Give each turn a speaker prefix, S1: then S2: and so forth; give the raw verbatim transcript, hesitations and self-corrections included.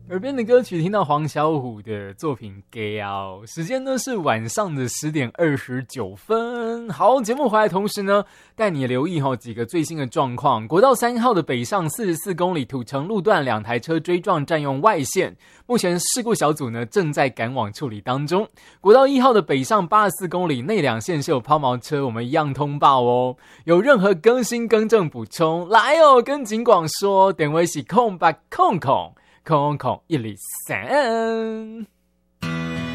S1: 耳边的歌曲听到黄小琥的作品《Gay》哦，时间呢是晚上的十点二十九分。好，节目回来同时呢，带你留意、哦、几个最新的状况。国道三号的北上四十四公里土城路段，两台车追撞占用外线，目前事故小组呢正在赶往处理当中。国道一号的北上八十四公里内两线是有抛锚车，我们一样通报哦。有任何更新更正补充，来哦，跟警广说，电话是空八空空。空空一零三。